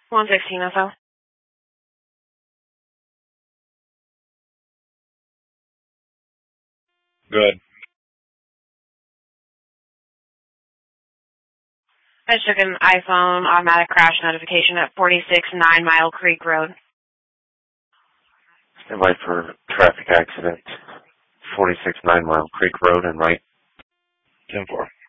116 SO. Good. I just took an iPhone automatic crash notification at 46 9 Mile Creek Road. Stand by for traffic accident. 46 9 Mile Creek Road and right. 10-4.